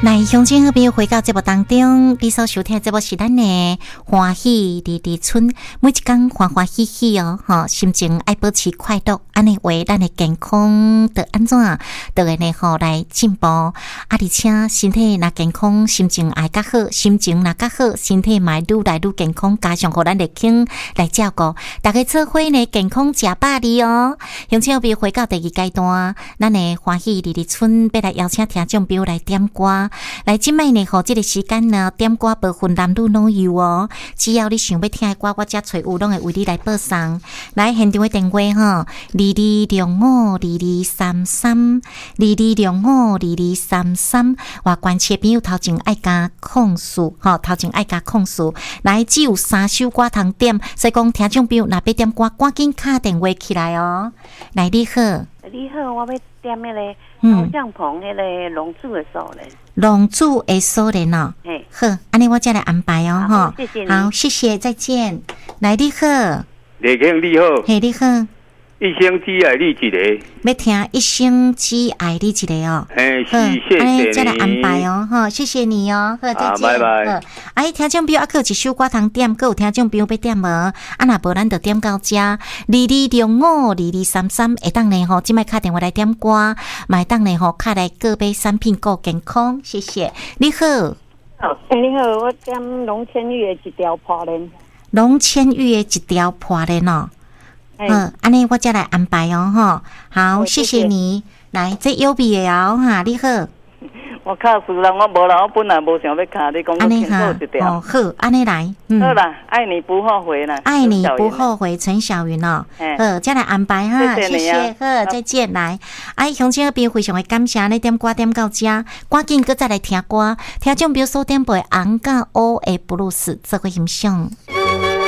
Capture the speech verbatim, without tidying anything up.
来，乡亲好朋友回到节目当中，你所收听的节目是咱的欢喜日日春，每一天欢欢喜喜哦，吼，心情爱保持快乐，安尼话咱的健康得安怎，得会呢吼来进步，啊，而且身体若健康，心情爱较好，心情若较好，身体嘛愈来愈健康，加上互咱的轻来照顾，大家做伙呢健康吃百里哦。乡亲好朋友回到第二阶段，咱的欢喜日日春要来邀请听众朋友来点歌。来，即摆呢，吼，即个时间呢，点歌不分男女老幼哦。只要你想要听的歌，我遮找有，拢会为你来播送。来，现场的电话吼，二二六五二二三三，二二六五二二三三。外关切朋友头前爱加控诉，吼，头前爱加控诉。来，只有三首歌通点，所以讲听众朋友若要点歌，赶紧敲电话起来哦。来，你好。 你好，我要点迄个头像棚迄个龙珠的锁链。 龙珠的锁链哦， 嘿， 好，安尼我再来安排哦，哈， 谢谢你， 好，谢谢，再见。来，你好， 李兄你好， 嘿，你好， 一生只爱你一个， 要听一生只爱你一个哦， 嘿，是，谢谢你， 再来安排哦，哈，谢谢你哦，好，再见， 拜拜。 哎，听众朋友，啊，还有一首歌通点，还有听众朋友要点无？啊，若无咱就点到这，二二六五二二三三，会当呢吼，即摆打电话来点歌，买当呢吼，卡来个别产品够健康，谢谢。你好， 好，你好，我点龙千玉的一条破链， 龙千玉的一条破链哦。好，安尼我再来安排哦，吼，好，谢谢你。来，这优比的哦，哈，你好。 我卡输了，我无啦，我本来无想要卡，你讲我听好一条。 哦，好，安尼来， 嗯，好啦，爱你不后悔啦， 爱你不后悔，陈小云哦，好，再来安排哈，谢谢，好，再见，来，哎，乡亲朋友非常的感谢你点歌点到这，赶紧搁再来听歌，听众朋友所点播红甲乌的布鲁斯，做个欣赏。